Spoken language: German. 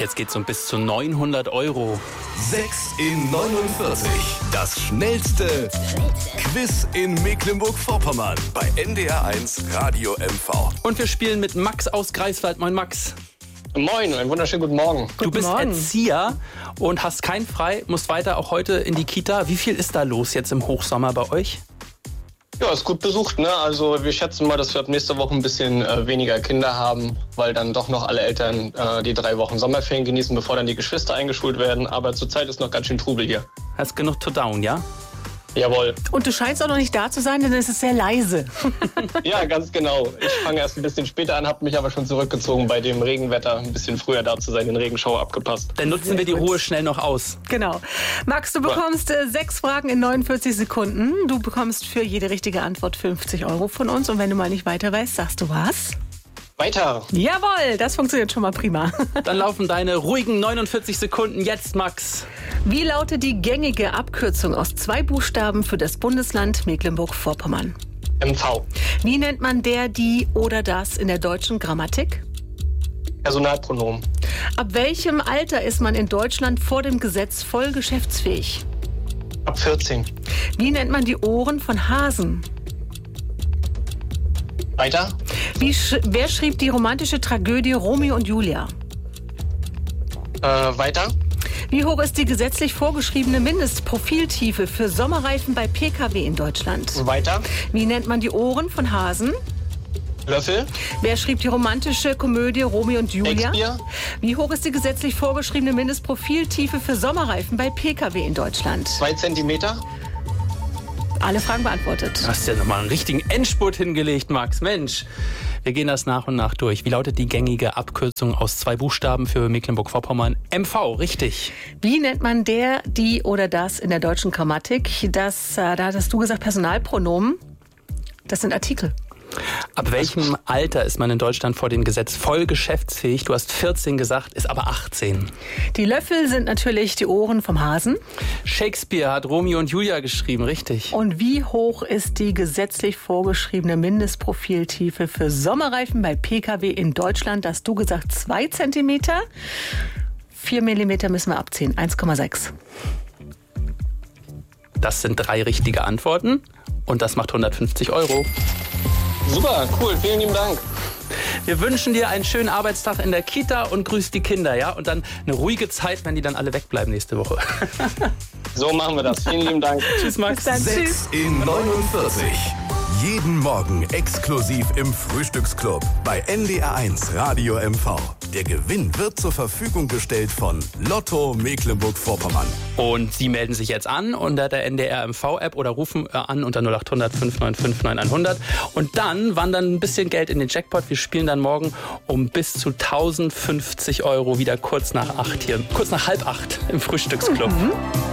Jetzt geht's um bis zu 900 Euro. 6 in 49. Das schnellste Quiz in Mecklenburg-Vorpommern bei NDR1 Radio MV. Und wir spielen mit Max aus Greifswald. Moin Max. Moin, einen wunderschönen guten Morgen. Du bist Erzieher und hast keinen frei, musst weiter auch heute in die Kita. Wie viel ist da los jetzt im Hochsommer bei euch? Ja, ist gut besucht, ne? Also wir schätzen mal, dass wir ab nächster Woche ein bisschen weniger Kinder haben, weil dann doch noch alle Eltern die 3 Wochen Sommerferien genießen, bevor dann die Geschwister eingeschult werden. Aber zurzeit ist noch ganz schön Trubel hier. Hast genug to down, ja? Jawohl. Und du scheinst auch noch nicht da zu sein, denn es ist sehr leise. Ja, ganz genau. Ich fange erst ein bisschen später an, habe mich aber schon zurückgezogen bei dem Regenwetter, ein bisschen früher da zu sein, den Regenschauer abgepasst. Dann nutzen wir die Ruhe schnell noch aus. Genau. Max, du bekommst 6 Fragen in 49 Sekunden. Du bekommst für jede richtige Antwort 50 Euro von uns. Und wenn du mal nicht weiter weißt, sagst du was? Weiter. Jawohl, das funktioniert schon mal prima. Dann laufen deine ruhigen 49 Sekunden jetzt, Max. Wie lautet die gängige Abkürzung aus 2 Buchstaben für das Bundesland Mecklenburg-Vorpommern? MV. Wie nennt man der, die oder das in der deutschen Grammatik? Personalpronomen. Ab welchem Alter ist man in Deutschland vor dem Gesetz voll geschäftsfähig? Ab 14. Wie nennt man die Ohren von Hasen? Weiter. Wer schrieb die romantische Tragödie Romeo und Julia? Weiter. Wie hoch ist die gesetzlich vorgeschriebene Mindestprofiltiefe für Sommerreifen bei Pkw in Deutschland? Weiter. Wie nennt man die Ohren von Hasen? Löffel. Wer schrieb die romantische Komödie Romeo und Julia? Shakespeare. Wie hoch ist die gesetzlich vorgeschriebene Mindestprofiltiefe für Sommerreifen bei Pkw in Deutschland? 2 Zentimeter. Alle Fragen beantwortet. Du hast ja nochmal einen richtigen Endspurt hingelegt, Max. Mensch, wir gehen das nach und nach durch. Wie lautet die gängige Abkürzung aus 2 Buchstaben für Mecklenburg-Vorpommern? MV, richtig. Wie nennt man der, die oder das in der deutschen Grammatik? Da hattest du gesagt Personalpronomen. Das sind Artikel. Ab welchem Alter ist man in Deutschland vor dem Gesetz voll geschäftsfähig? Du hast 14 gesagt, ist aber 18. Die Löffel sind natürlich die Ohren vom Hasen. Shakespeare hat Romeo und Julia geschrieben, richtig. Und wie hoch ist die gesetzlich vorgeschriebene Mindestprofiltiefe für Sommerreifen bei Pkw in Deutschland? Hast du gesagt 2 Zentimeter? 4 Millimeter müssen wir abziehen, 1,6. Das sind 3 richtige Antworten und das macht 150 Euro. Super, cool, vielen lieben Dank. Wir wünschen dir einen schönen Arbeitstag in der Kita und grüß die Kinder, ja? Und dann eine ruhige Zeit, wenn die dann alle wegbleiben nächste Woche. So machen wir das. Vielen lieben Dank. Tschüss, Max. 6 in 49. Jeden Morgen exklusiv im Frühstücksclub bei NDR1 Radio MV. Der Gewinn wird zur Verfügung gestellt von Lotto Mecklenburg-Vorpommern. Und Sie melden sich jetzt an unter der NDR MV-App oder rufen an unter 0800 595 9100. Und dann wandern ein bisschen Geld in den Jackpot. Wir spielen dann morgen um bis zu 1050 Euro wieder kurz nach 8 hier, kurz nach 7:30 im Frühstücksclub.